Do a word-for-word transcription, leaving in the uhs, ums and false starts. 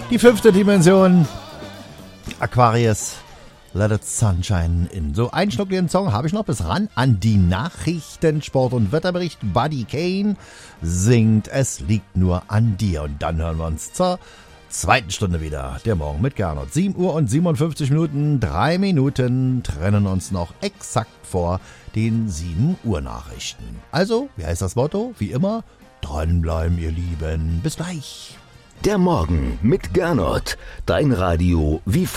Die fünfte Dimension. Aquarius. Let it sunshine in. So, einen schnuckligen Song habe ich noch bis ran an die Nachrichten, Sport- und Wetterbericht. Buddy Kane singt Es liegt nur an dir. Und dann hören wir uns zur zweiten Stunde wieder. Der Morgen mit Gernot. sieben Uhr und siebenundfünfzig Minuten. Drei Minuten trennen uns noch exakt vor den sieben Uhr Nachrichten. Also, wie heißt das Motto? Wie immer, dranbleiben, ihr Lieben. Bis gleich. Der Morgen mit Gernot. Dein Radio wie